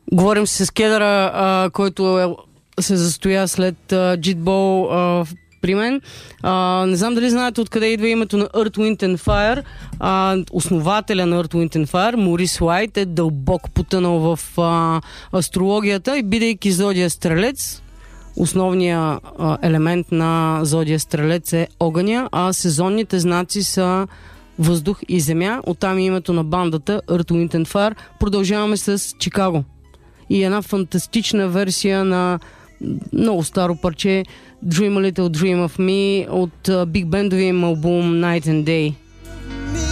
Говорим с кедъра, който се застоя след Джитбол при мен. Не знам дали знаете откъде идва името на Earth, Wind and Fire. Основателя на Earth, Wind and Fire, Морис Уайт, е дълбоко потънал в астрологията и бидейки зодия Стрелец, основният елемент на зодия Стрелец е огъня, а сезонните знаци са въздух и земя. Оттам е името на бандата Earth, Wind and Fire. Продължаваме с Чикаго. И една фантастична версия на много старо парче Dream a Little Dream of Me от биг бендовия им албум Night and Day.